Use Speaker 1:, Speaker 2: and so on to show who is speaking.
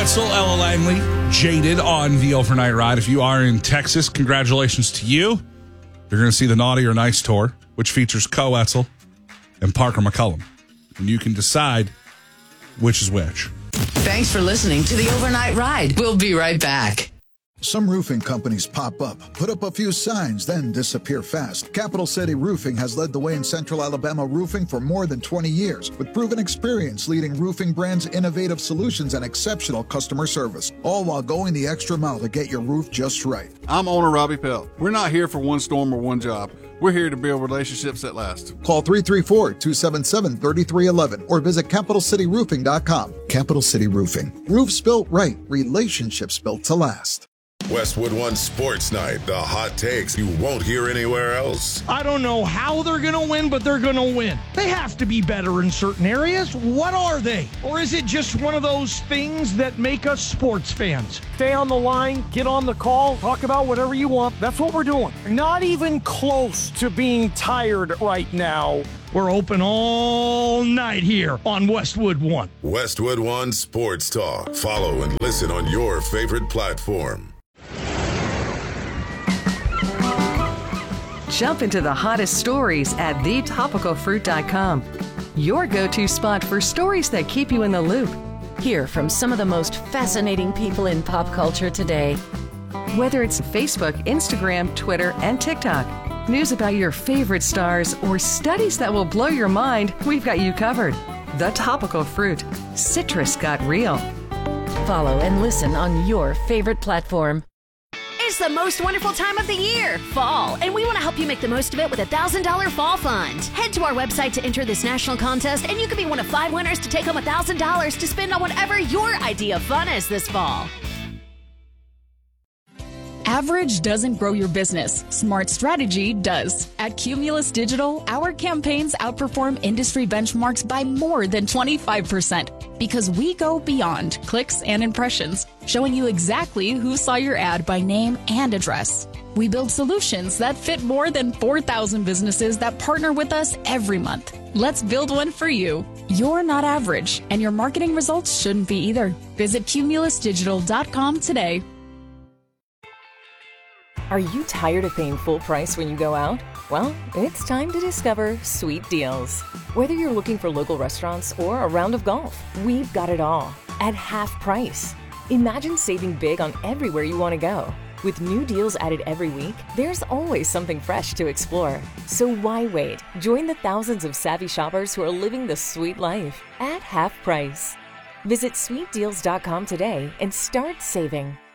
Speaker 1: Wetzel, Ella Langley, Jaded on the overnight ride. If you are in Texas, congratulations to you. You're going to see the Naughty or Nice tour, which features Co Wetzel and Parker McCullum. And you can decide which is which.
Speaker 2: Thanks for listening to the overnight ride. We'll be right back.
Speaker 3: Some roofing companies pop up, put up a few signs, then disappear fast. Capital City Roofing has led the way in Central Alabama roofing for more than 20 years, with proven experience leading roofing brands, innovative solutions, and exceptional customer service, all while going the extra mile to get your roof just right.
Speaker 4: I'm owner Robbie Pelt. We're not here for one storm or one job. We're here to build relationships that last.
Speaker 3: Call 334-277-3311 or visit CapitalCityRoofing.com. Capital City Roofing. Roofs built right, relationships built to last.
Speaker 5: Westwood One Sports Night, the hot takes you won't hear anywhere else.
Speaker 6: I don't know how they're going to win, but they're going to win. They have to be better in certain areas. What are they? Or is it just one of those things that make us sports fans? Stay on the line, get on the call, talk about whatever you want. That's what we're doing. Not even close to being tired right now. We're open all night here on Westwood One.
Speaker 5: Westwood One Sports Talk. Follow and listen on your favorite platform.
Speaker 7: Jump into the hottest stories at thetopicalfruit.com. Your go-to spot for stories that keep you in the loop.
Speaker 8: Hear from some of the most fascinating people in pop culture today.
Speaker 7: Whether it's Facebook, Instagram, Twitter, and TikTok, news about your favorite stars, or studies that will blow your mind, we've got you covered. The Topical Fruit. Citrus got real.
Speaker 8: Follow and listen on your favorite platform.
Speaker 9: It's the most wonderful time of the year, fall, and we want to help you make the most of it with a $1,000 fall fund. Head to our website to enter this national contest, and you could be one of 5 winners to take home $1,000 to spend on whatever your idea of fun is this fall.
Speaker 10: Average doesn't grow your business. Smart strategy does. At Cumulus Digital, our campaigns outperform industry benchmarks by more than 25% because we go beyond clicks and impressions, showing you exactly who saw your ad by name and address. We build solutions that fit more than 4,000 businesses that partner with us every month. Let's build one for you. You're not average, and your marketing results shouldn't be either. Visit cumulusdigital.com today.
Speaker 11: Are you tired of paying full price when you go out? Well, it's time to discover Sweet Deals. Whether you're looking for local restaurants or a round of golf, we've got it all at half price. Imagine saving big on everywhere you want to go. With new deals added every week, there's always something fresh to explore. So why wait? Join the thousands of savvy shoppers who are living the sweet life at half price. Visit sweetdeals.com today and start saving.